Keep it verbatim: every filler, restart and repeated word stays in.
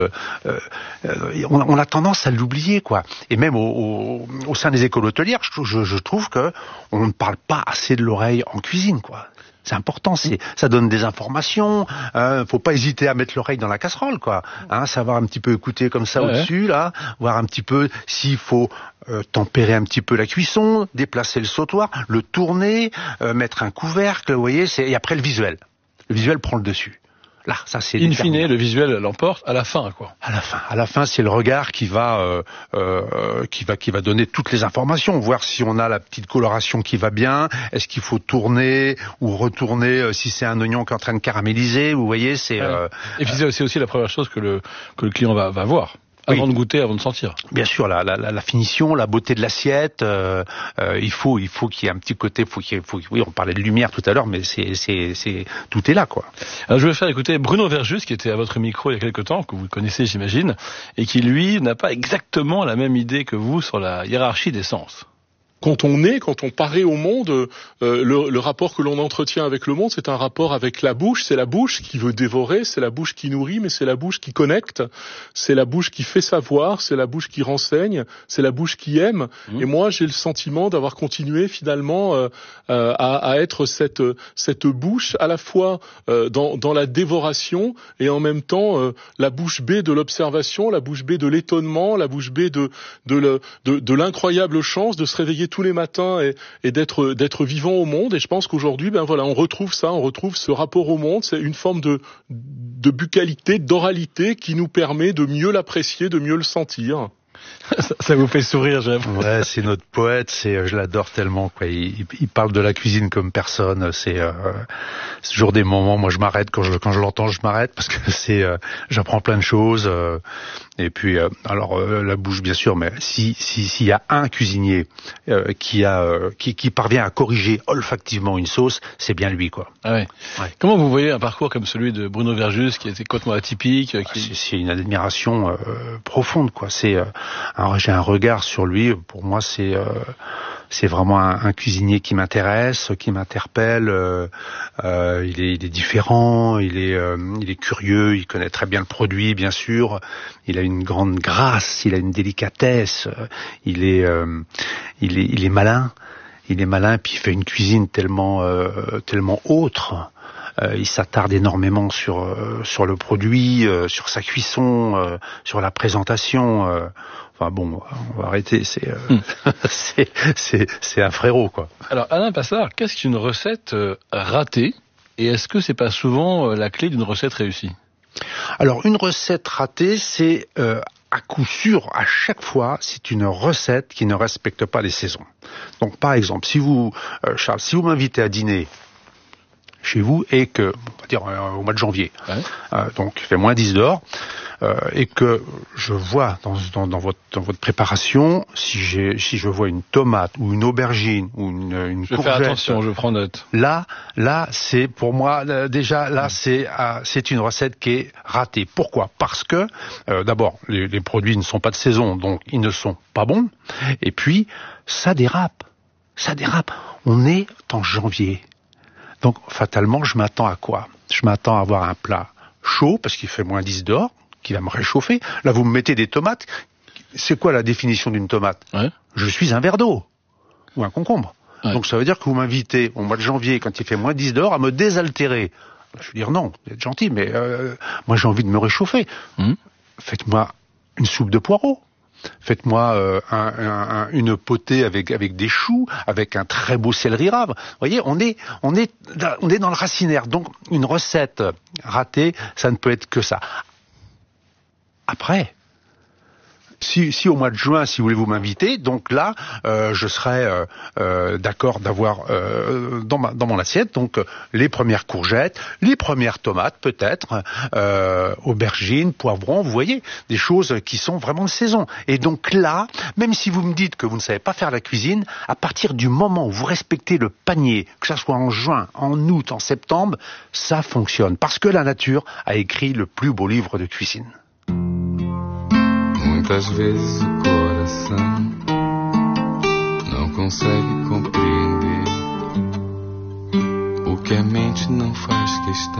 Euh, euh, on, on a tendance à l'oublier, quoi. Et même au, au, au sein des écoles hôtelières, je, je, je trouve que on ne parle pas assez de l'oreille en cuisine, quoi. C'est important, c'est, ça donne des informations. Euh, faut pas hésiter à mettre l'oreille dans la casserole, quoi. Hein, savoir un petit peu écouter comme ça ouais, au-dessus, là, voir un petit peu s'il faut euh, tempérer un petit peu la cuisson, déplacer le sautoir, le tourner, euh, mettre un couvercle, vous voyez. C'est, et après le visuel, le visuel prend le dessus. Là, ça c'est. In fine, le visuel l'emporte à la fin, quoi. À la fin, à la fin, c'est le regard qui va, euh, euh, qui va, qui va donner toutes les informations, voir si on a la petite coloration qui va bien, est-ce qu'il faut tourner ou retourner euh, si c'est un oignon qui est en train de caraméliser. Vous voyez, c'est. Ouais. Euh, Et puis c'est aussi la première chose que le que le client va, va voir. Avant oui. de goûter, avant de sentir. Bien sûr, la, la, la finition, la beauté de l'assiette, euh, euh, il faut, il faut qu'il y ait un petit côté, faut qu'il y ait, faut, oui, on parlait de lumière tout à l'heure, mais c'est, c'est, c'est, tout est là, quoi. Alors, je vais faire écouter Bruno Verjus, qui était à votre micro il y a quelque temps, que vous connaissez, j'imagine, et qui, lui, n'a pas exactement la même idée que vous sur la hiérarchie des sens. Quand on est, quand on paraît au monde, euh, le, le rapport que l'on entretient avec le monde, c'est un rapport avec la bouche. C'est la bouche qui veut dévorer, c'est la bouche qui nourrit, mais c'est la bouche qui connecte, c'est la bouche qui fait savoir, c'est la bouche qui renseigne, c'est la bouche qui aime. Mmh. Et moi, j'ai le sentiment d'avoir continué finalement euh, euh, à, à être cette cette bouche à la fois euh, dans, dans la dévoration et en même temps euh, la bouche bée de l'observation, la bouche bée de l'étonnement, la bouche bée de de, le, de, de l'incroyable chance de se réveiller tous les matins et, et d'être d'être vivant au monde. Et je pense qu'aujourd'hui, ben voilà, on retrouve ça, on retrouve ce rapport au monde. C'est une forme de de buccalité, d'oralité qui nous permet de mieux l'apprécier, de mieux le sentir. Ça, ça vous fait sourire, j'avoue. Ouais, c'est notre poète, c'est, je l'adore tellement, quoi. Il, il parle de la cuisine comme personne. C'est, euh, c'est toujours des moments. Moi, je m'arrête quand je quand je l'entends, je m'arrête parce que c'est, euh, j'apprends plein de choses. Euh, et puis, euh, alors euh, la bouche, bien sûr, mais si si s'il y a un cuisinier euh, qui a euh, qui qui parvient à corriger olfactivement une sauce, c'est bien lui, quoi. Ah ouais. Ouais. Comment vous voyez un parcours comme celui de Bruno Verjus, qui était complètement atypique, qui... c'est, c'est une admiration euh, profonde, quoi. C'est euh, un, j'ai un regard sur lui. Pour moi, c'est euh, c'est vraiment un, un cuisinier qui m'intéresse, qui m'interpelle. Euh, euh, il est il est différent, il est euh, il est curieux, il connaît très bien le produit, bien sûr. Il a une grande grâce, il a une délicatesse. Il est euh, il est il est malin, il est malin. Puis il fait une cuisine tellement euh, tellement autre. Euh, il s'attarde énormément sur euh, sur le produit, euh, sur sa cuisson, euh, sur la présentation. Euh, enfin bon, on va arrêter. C'est euh, mm. c'est, c'est c'est un frérot, quoi. Alors Alain Passard, qu'est-ce qu'une recette euh, ratée, et est-ce que c'est pas souvent euh, la clé d'une recette réussie? Alors une recette ratée, c'est euh, à coup sûr, à chaque fois, c'est une recette qui ne respecte pas les saisons. Donc par exemple, si vous euh, Charles, si vous m'invitez à dîner chez vous et que, on va dire euh, au mois de janvier, ouais. euh, donc il fait moins dix dehors, euh, et que je vois dans, dans, dans, votre, dans votre préparation, si, j'ai, si je vois une tomate ou une aubergine ou une, une je courgette, fais attention, je prends note. Là, là, c'est pour moi là, déjà là, mmh. c'est euh, c'est une recette qui est ratée. Pourquoi? Parce que euh, d'abord, les, les produits ne sont pas de saison, donc ils ne sont pas bons. Et puis, ça dérape, ça dérape. On est en janvier. Donc, fatalement, je m'attends à quoi? Je m'attends à avoir un plat chaud, parce qu'il fait moins dix dehors, qui va me réchauffer. Là, vous me mettez des tomates. C'est quoi la définition d'une tomate? Ouais. Je suis un verre d'eau. Ou un concombre. Ouais. Donc, ça veut dire que vous m'invitez, au mois de janvier, quand il fait moins dix dehors, à me désaltérer. Je veux dire, non, vous êtes gentil, mais euh, moi, j'ai envie de me réchauffer. Mmh. Faites-moi une soupe de poireaux. Faites-moi euh, un, un, une potée avec avec des choux, avec un très beau céleri rave. Vous voyez, on est on est on est dans le racinaire. Donc une recette ratée, ça ne peut être que ça. Après, si, si au mois de juin, si vous voulez vous m'inviter, donc là, euh, je serais euh, euh, d'accord d'avoir euh, dans, ma, dans mon assiette donc euh, les premières courgettes, les premières tomates peut-être, euh, aubergines, poivrons, vous voyez, des choses qui sont vraiment de saison. Et donc là, même si vous me dites que vous ne savez pas faire la cuisine, à partir du moment où vous respectez le panier, que ça soit en juin, en août, en septembre, ça fonctionne. Parce que la nature a écrit le plus beau livre de cuisine. Muitas vezes o coração não consegue compreender o que a mente não faz questão